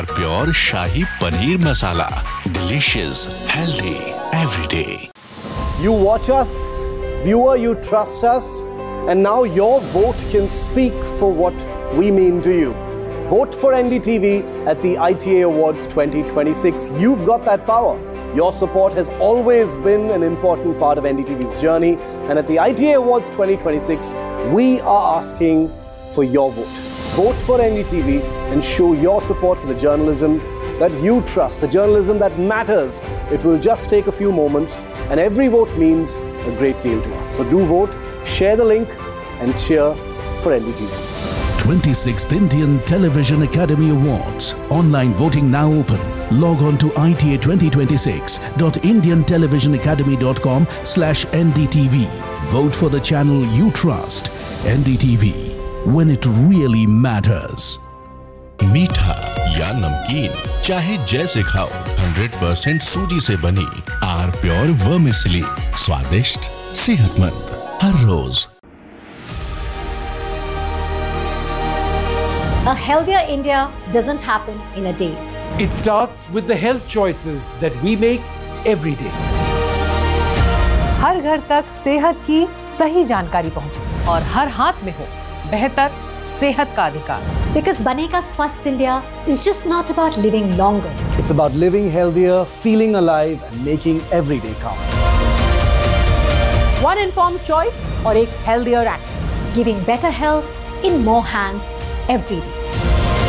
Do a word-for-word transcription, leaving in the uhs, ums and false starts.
R Pure Shahi Paneer Masala. Delicious, healthy, every day. You watch us, viewer, you trust us, and now your vote can speak for what we mean to you. Vote for N D T V at the I T A Awards twenty twenty-six. You've got that power. Your support has always been an important part of N D T V's journey, and at the I T A Awards twenty twenty-six, we are asking for your vote. Vote for N D T V and show your support for the journalism that you trust, the journalism that matters. It will just take a few moments, and every vote means a great deal to us. So do vote, share the link, and cheer for N D T V. twenty-sixth Indian Television Academy Awards. Online voting now open. Log on to I T A twenty twenty-six dot indian television academy dot com slash N D T V. Vote for the channel you trust. N D T V, when it really matters. मीठा या नमकीन, चाहे जैसे खाओ, hundred percent सूजी से बनी are pure vermicelli, स्वादिष्ट, सेहतमंद, हर रोज. A healthier India doesn't happen in a day. It starts with the health choices that we make every day. हर घर तक सेहत की सही जानकारी पहुंचे और हर हाथ में हो बेहतर सेहत का अधिकार. Because Banega Swasth India is just not about living longer. It's about living healthier, feeling alive, and making every day count. One informed choice और एक healthier action. Giving better health in more hands every day.